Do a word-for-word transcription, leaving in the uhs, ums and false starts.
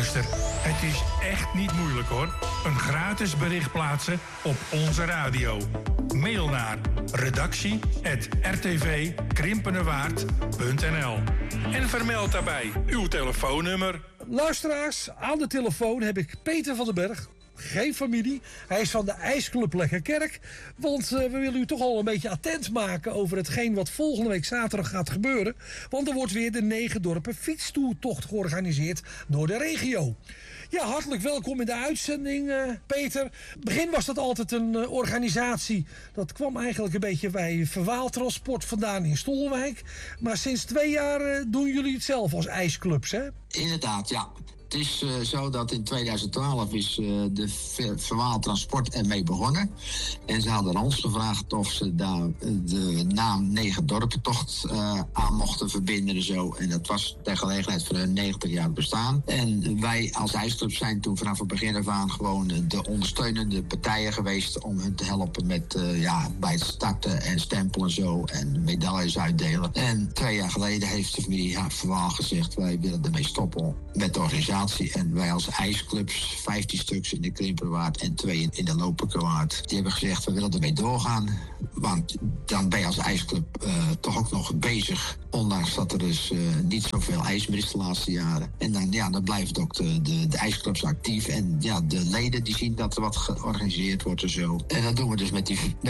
Luister, het is echt niet moeilijk hoor. Een gratis bericht plaatsen op onze radio. Mail naar redactie apenstaartje r t v krimpenerwaard punt n l en vermeld daarbij uw telefoonnummer. Luisteraars, aan de telefoon heb ik Peter van den Berg. Geen familie. Hij is van de IJsclub Lekkerkerk. Want uh, we willen u toch al een beetje attent maken over hetgeen wat volgende week zaterdag gaat gebeuren. Want er wordt weer de negen dorpen fietstoertocht georganiseerd door de regio. Ja, hartelijk welkom in de uitzending, uh, Peter. Begin was dat altijd een uh, organisatie. Dat kwam eigenlijk een beetje bij Verwaaltransport vandaan in Stolwijk. Maar sinds twee jaar uh, doen jullie het zelf als IJsclubs, hè? Inderdaad, ja. Het is uh, zo dat in tweeduizend twaalf is uh, de Ver- Verwaaltransport ermee begonnen. En ze hadden ons gevraagd of ze daar de naam Negen Dorpentocht uh, aan mochten verbinden en zo. En dat was ter gelegenheid van hun negentig jaar bestaan. En wij als IJsclub zijn toen vanaf het begin af aan gewoon de ondersteunende partijen geweest om hun te helpen met uh, ja, bij het starten en stempelen en zo en medailles uitdelen. En twee jaar geleden heeft de familie ja, Verwaal gezegd, wij willen ermee stoppen met de organisatie. En wij als IJsclubs, vijftien stuks in de Krimpenerwaard en twee in, in de Lopikerwaard, die hebben gezegd, we willen ermee doorgaan. Want dan ben je als IJsclub uh, toch ook nog bezig. Ondanks dat er dus uh, niet zoveel ijs meer is de laatste jaren. En dan, ja, dan blijft ook de, de, de IJsclubs actief. En ja, de leden die zien dat er wat georganiseerd wordt en zo. En dat doen we dus met die, met